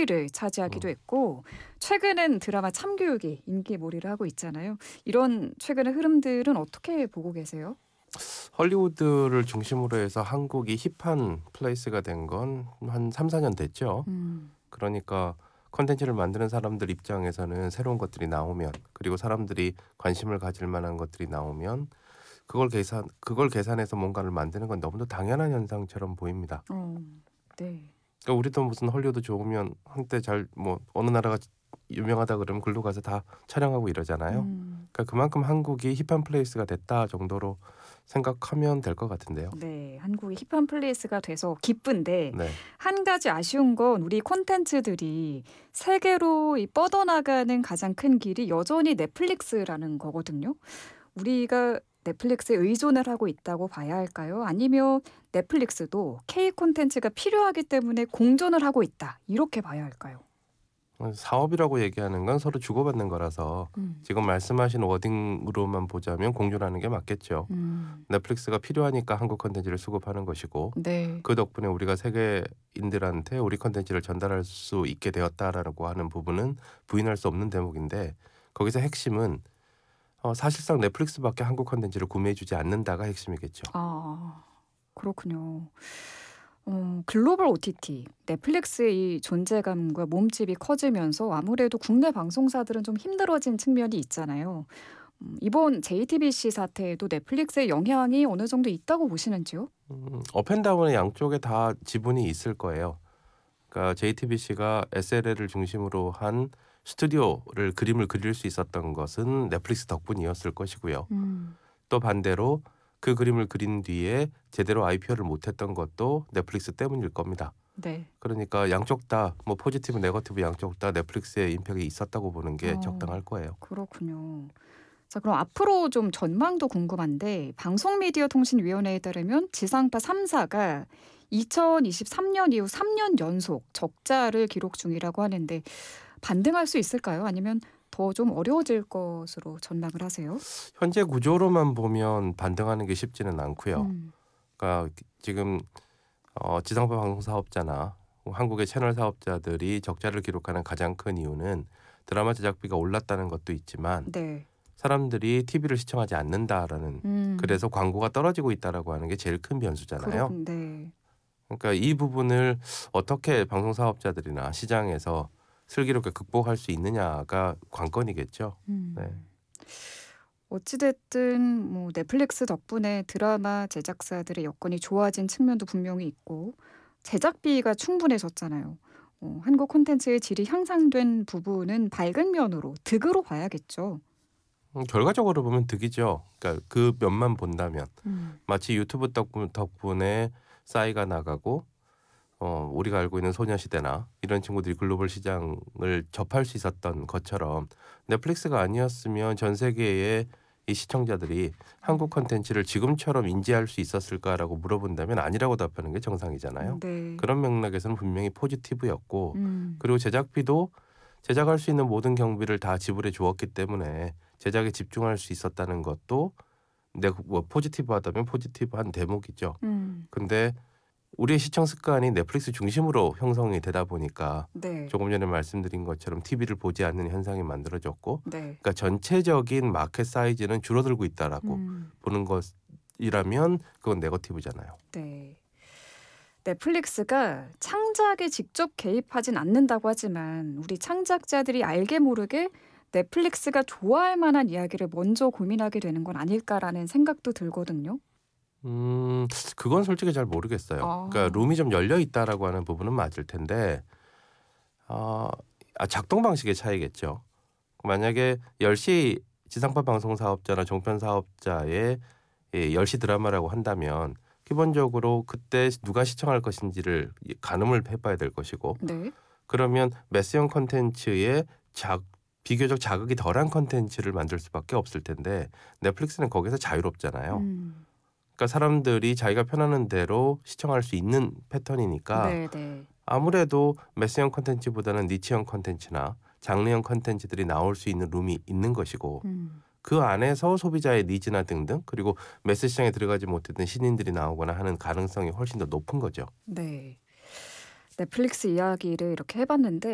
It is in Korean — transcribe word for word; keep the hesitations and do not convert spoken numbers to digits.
일 위를 차지하기도 음. 했고 최근엔 드라마 참교육이 인기몰이를 하고 있잖아요. 이런 최근의 흐름들은 어떻게 보고 계세요? 헐리우드를 중심으로 해서 한국이 힙한 플레이스가 된 건 한 삼사 년 됐죠. 음. 그러니까 콘텐츠를 만드는 사람들 입장에서는 새로운 것들이 나오면, 그리고 사람들이 관심을 가질 만한 것들이 나오면 그걸 계산 그걸 계산해서 뭔가를 만드는 건 너무도 당연한 현상처럼 보입니다. 어. 네. 그러니까 우리도 무슨 헐리우드 좋으면 한때 잘 뭐 어느 나라가 유명하다 그러면 글로 가서 다 촬영하고 이러잖아요. 음. 그러니까 그만큼 한국이 힙한 플레이스가 됐다 정도로 생각하면 될 것 같은데요. 네. 한국이 힙한 플레이스가 돼서 기쁜데 네. 한 가지 아쉬운 건 우리 콘텐츠들이 세계로 이 뻗어나가는 가장 큰 길이 여전히 넷플릭스라는 거거든요. 우리가 넷플릭스에 의존을 하고 있다고 봐야 할까요? 아니면 넷플릭스도 K 콘텐츠가 필요하기 때문에 공존을 하고 있다. 이렇게 봐야 할까요? 어 사업이라고 얘기하는 건 서로 주고받는 거라서 음. 지금 말씀하신 워딩으로만 보자면 공존하는 게 맞겠죠. 음. 넷플릭스가 필요하니까 한국 콘텐츠를 수급하는 것이고, 네. 그 덕분에 우리가 세계인들한테 우리 콘텐츠를 전달할 수 있게 되었다라고 하는 부분은 부인할 수 없는 대목인데, 거기서 핵심은 어 사실상 넷플릭스밖에 한국 콘텐츠를 구매해 주지 않는다가 핵심이겠죠. 아. 그렇군요. 어 글로벌 오티티, 넷플릭스의 이 존재감과 몸집이 커지면서 아무래도 국내 방송사들은 좀 힘들어진 측면이 있잖아요. 음 이번 제이티비씨 사태에도 넷플릭스의 영향이 어느 정도 있다고 보시는지요? 음 업앤다운의 양쪽에 다 지분이 있을 거예요. 그러니까 제이티비씨가 에스엘엘을 중심으로 한 스튜디오를 그림을 그릴 수 있었던 것은 넷플릭스 덕분이었을 것이고요. 음. 또 반대로 그 그림을 그린 뒤에 제대로 아이피오를 못했던 것도 넷플릭스 때문일 겁니다. 네. 그러니까 양쪽 다 뭐 포지티브, 네거티브 양쪽 다 넷플릭스의 임팩이 있었다고 보는 게 어 적당할 거예요. 그렇군요. 자 그럼 앞으로 좀 전망도 궁금한데 방송미디어통신위원회에 따르면 지상파 삼 사가 이천이십삼 년 이후 삼 년 연속 적자를 기록 중이라고 하는데 반등할 수 있을까요? 아니면 더 좀 어려워질 것으로 전망을 하세요? 현재 구조로만 보면 반등하는 게 쉽지는 않고요. 음. 그러니까 지금 어 지상파 방송 사업자나 한국의 채널 사업자들이 적자를 기록하는 가장 큰 이유는 드라마 제작비가 올랐다는 것도 있지만, 네. 사람들이 티비를 시청하지 않는다라는, 음. 그래서 광고가 떨어지고 있다라고 하는 게 제일 큰 변수잖아요. 그렇군 네. 그러니까 이 부분을 어떻게 방송 사업자들이나 시장에서 슬기롭게 극복할 수 있느냐가 관건이겠죠. 네. 음. 어찌 됐든 뭐 넷플릭스 덕분에 드라마 제작사들의 여건이 좋아진 측면도 분명히 있고 제작비가 충분해졌잖아요. 어 한국 콘텐츠의 질이 향상된 부분은 밝은 면으로 득으로 봐야겠죠. 음 결과적으로 보면 득이죠. 그러니까 그 면만 본다면 음. 마치 유튜브 덕분 덕분에 싸이가 나가고 어 우리가 알고 있는 소녀시대나 이런 친구들이 글로벌 시장을 접할 수 있었던 것처럼, 넷플릭스가 아니었으면 전 세계의 이 시청자들이 한국 음. 콘텐츠를 지금처럼 인지할 수 있었을까라고 물어본다면 아니라고 답하는 게 정상이잖아요. 네. 그런 맥락에서는 분명히 포지티브였고, 음. 그리고 제작비도 제작할 수 있는 모든 경비를 다 지불해 주었기 때문에 제작에 집중할 수 있었다는 것도 네, 뭐 포지티브하다면 포지티브한 대목이죠. 음. 근데 우리의 시청 습관이 넷플릭스 중심으로 형성이 되다 보니까 네. 조금 전에 말씀드린 것처럼 티비를 보지 않는 현상이 만들어졌고, 네. 그러니까 전체적인 마켓 사이즈는 줄어들고 있다라고 음. 보는 것이라면 그건 네거티브잖아요. 네. 넷플릭스가 창작에 직접 개입하진 않는다고 하지만 우리 창작자들이 알게 모르게 넷플릭스가 좋아할 만한 이야기를 먼저 고민하게 되는 건 아닐까라는 생각도 들거든요. 음 그건 솔직히 잘 모르겠어요. 그러니까 아. 룸이 좀 열려 있다라고 하는 부분은 맞을 텐데, 어 아 작동 방식의 차이겠죠. 만약에 열 시 지상파 방송 사업자나 종편 사업자의 예 열 시 드라마라고 한다면 기본적으로 그때 누가 시청할 것인지를 이 가늠을 해 봐야 될 것이고, 네. 그러면 매스형 콘텐츠에 자 비교적 자극이 덜한 콘텐츠를 만들 수밖에 없을 텐데, 넷플릭스는 거기서 자유롭잖아요. 음. 그러니까 사람들이 자기가 편하는 대로 시청할 수 있는 패턴이니까 네네. 아무래도 매스형 콘텐츠보다는 니치형 콘텐츠나 장르형 콘텐츠들이 나올 수 있는 룸이 있는 것이고, 음. 그 안에서 소비자의 니즈나 등등, 그리고 매스 시장에 들어가지 못했던 신인들이 나오거나 하는 가능성이 훨씬 더 높은 거죠. 네. 넷플릭스 이야기를 이렇게 해 봤는데